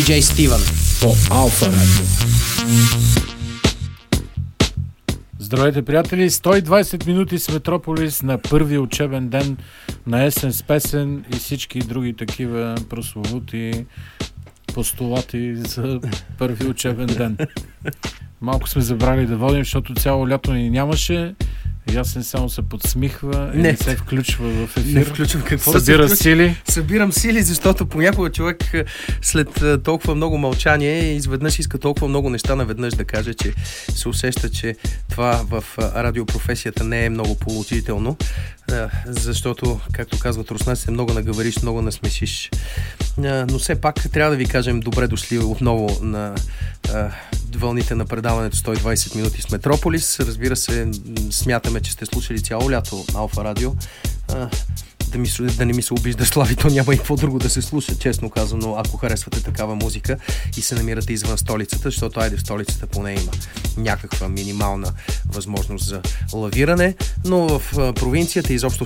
Джей Стивън по Алфа Радио. Здравейте, приятели! 120 минути с Метрополис на първия учебен ден на есен с песен и всички други такива прословути постулати за първи учебен ден. Малко сме забрали да водим, защото цяло лято ни нямаше. Ясен само се подсмихва и не се включва в ефир. Не включвам. Какво Събира да сили. Събирам сили, защото понякога човек след толкова много мълчание изведнъж иска толкова много неща наведнъж да каже, че се усеща, че това в радиопрофесията не е много положително, защото, както казват руснаците, много наговориш, много насмешиш. Но все пак трябва да ви кажем добре дошли отново на вълните на предаването 120 минути с Метрополис. Разбира се, смятаме, че сте слушали цяло лято Алфа Радио. Да не ми се обижда Слави, то няма и какво друго да се слуша, честно казано, ако харесвате такава музика и се намирате извън столицата, защото айде в столицата поне има някаква минимална възможност за лавиране, но в провинцията, изобщо